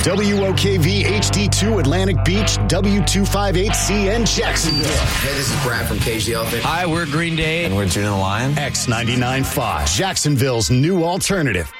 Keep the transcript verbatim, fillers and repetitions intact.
W O K V H D two Atlantic Beach, W two fifty-eight C N Jacksonville. Hey, this is Brad from Cage the Elephant. Hi, we're Green Day. And we're June and the Lion. X ninety-nine point five, Jacksonville's new alternative.